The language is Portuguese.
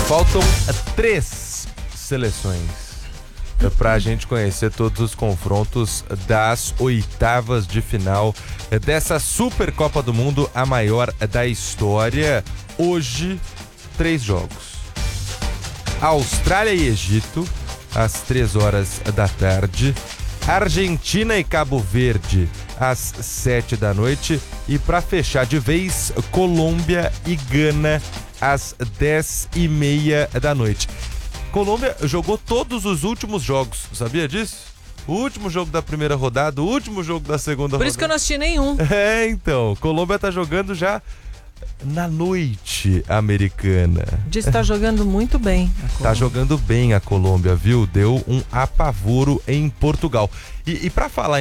Faltam 3 seleções para a gente conhecer todos os confrontos das oitavas de final dessa Supercopa do Mundo, a maior da história. Hoje, 3 jogos. Austrália e Egito, às 3 horas da tarde. Argentina e Cabo Verde, às 7 da noite. E para fechar de vez, Colômbia e Gana, às 10h30 da noite. Colômbia jogou todos os últimos jogos, sabia disso? O último jogo da primeira rodada, o último jogo da segunda rodada. Por isso que eu não assisti nenhum. Então, Colômbia tá jogando já na noite americana. Diz que tá jogando muito bem. Tá jogando bem a Colômbia, viu? Deu um apavoro em Portugal. E para falar